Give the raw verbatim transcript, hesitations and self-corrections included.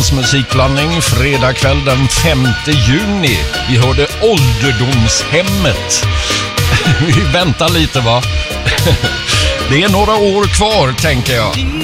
Sveriges musikblandning, fredag kväll den femte juni. Vi hörde Ålderdomshemmet. Vi väntar lite, va? Det är några år kvar, tänker jag.